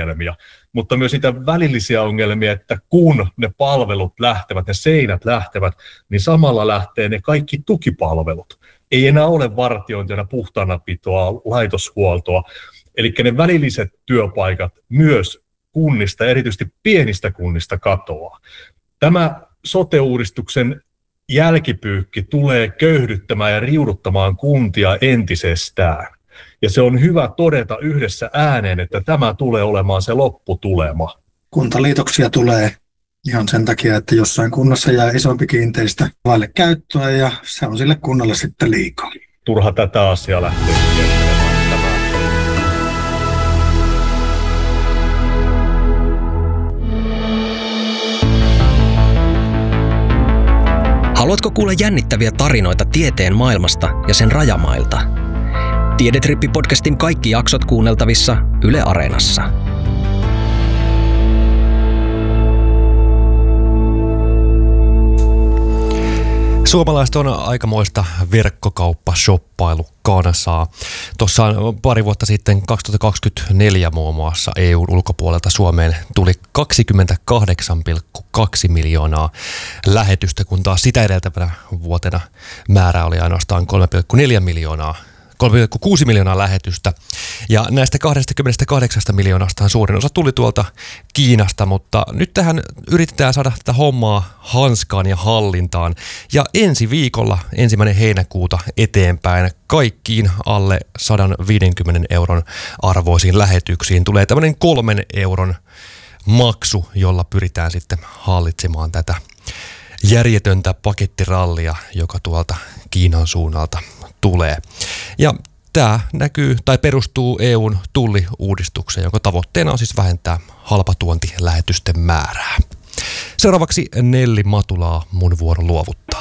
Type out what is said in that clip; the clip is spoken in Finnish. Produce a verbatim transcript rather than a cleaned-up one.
ongelmia, mutta myös niitä välillisiä ongelmia, että kun ne palvelut lähtevät, ne seinät lähtevät, niin samalla lähtee ne kaikki tukipalvelut. Ei enää ole vartiointia, puhtaanapitoa, laitoshuoltoa. Eli ne välilliset työpaikat myös kunnista, erityisesti pienistä kunnista katoaa. Tämä sote-uudistuksen jälkipyykki tulee köyhdyttämään ja riuduttamaan kuntia entisestään. Ja se on hyvä todeta yhdessä ääneen, että tämä tulee olemaan se lopputulema. Kuntaliitoksia tulee ihan sen takia, että jossain kunnassa jää isompi kiinteistö vaille käyttöä ja se on sille kunnalle sitten liikaa. Turha tätä asiaa lähtee miettimään. Haluatko kuulla jännittäviä tarinoita tieteen maailmasta ja sen rajamailta? Tiedetrippi-podcastin kaikki jaksot kuunneltavissa Yle Areenassa. Suomalaiset on aikamoista verkkokauppa-shoppailukansaa. Tuossa pari vuotta sitten kaksituhattakaksikymmentäneljä muun muassa E U:n ulkopuolelta Suomeen tuli kaksikymmentäkahdeksan pilkku kaksi miljoonaa lähetystä, kun taas sitä edeltävänä vuotena määrä oli ainoastaan kolme pilkku neljä miljoonaa. kolme pilkku kuusi miljoonaa lähetystä. Ja näistä kaksikymmentäkahdeksan miljoonasta suurin osa tuli tuolta Kiinasta, mutta nyt tähän yritetään saada tätä hommaa hanskaan ja hallintaan. Ja ensi viikolla, ensimmäinen heinäkuuta eteenpäin, kaikkiin alle sata viisikymmentä euron arvoisiin lähetyksiin tulee tämmöinen kolmen euron maksu, jolla pyritään sitten hallitsemaan tätä järjetöntä pakettirallia, joka tuolta Kiinan suunnalta tulee. Ja tämä näkyy tai perustuu E U:n tulliuudistukseen, jonka tavoitteena on siis vähentää halpatuontilähetysten määrää. Seuraavaksi Nelli Matulaa, mun vuoro luovuttaa.